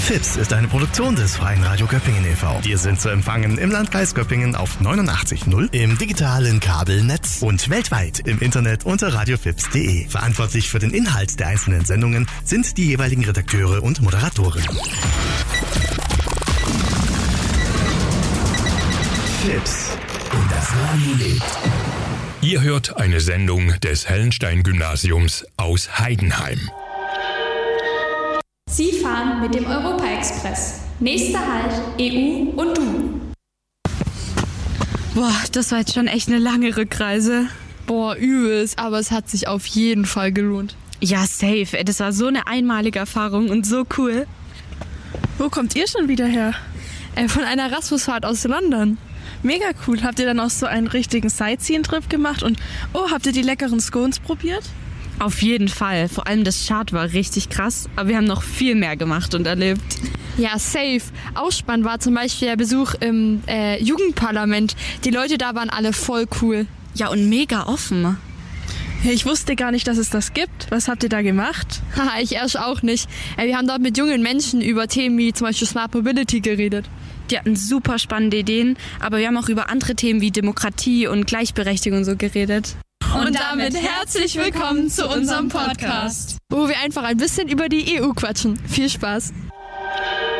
FIPS ist eine Produktion des Freien Radio Göppingen e.V. Wir sind zu empfangen im Landkreis Göppingen auf 89.0, im digitalen Kabelnetz und weltweit im Internet unter radiofips.de. Verantwortlich für den Inhalt der einzelnen Sendungen sind die jeweiligen Redakteure und Moderatoren. FIPS und das Radio lebt. Ihr hört eine Sendung des Hellenstein-Gymnasiums aus Heidenheim. Sie fahren mit dem Europa-Express. Nächster Halt, EU und du. Boah, das war jetzt schon echt eine lange Rückreise. Boah, übelst, aber es hat sich auf jeden Fall gelohnt. Ja, safe. Das war so eine einmalige Erfahrung und so cool. Wo kommt ihr schon wieder her? Von einer Erasmus-Fahrt aus London. Mega cool. Habt ihr dann auch so einen richtigen Sightseeing-Trip gemacht? Und habt ihr die leckeren Scones probiert? Auf jeden Fall. Vor allem das Chart war richtig krass, aber wir haben noch viel mehr gemacht und erlebt. Ja, safe. Ausspann war zum Beispiel der Besuch im Jugendparlament. Die Leute da waren alle voll cool. Ja, und mega offen. Ja, ich wusste gar nicht, dass es das gibt. Was habt ihr da gemacht? Haha, ich erst auch nicht. Wir haben dort mit jungen Menschen über Themen wie zum Beispiel Smart Mobility geredet. Die hatten super spannende Ideen, aber wir haben auch über andere Themen wie Demokratie und Gleichberechtigung und so geredet. Und damit herzlich willkommen zu unserem Podcast, wo wir einfach ein bisschen über die EU quatschen. Viel Spaß!